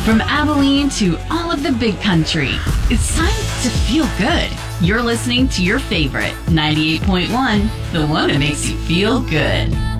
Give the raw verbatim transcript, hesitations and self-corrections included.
From Abilene to all of the big country, it's time to feel good. You're listening to your favorite ninety-eight point one, the one that makes you feel good.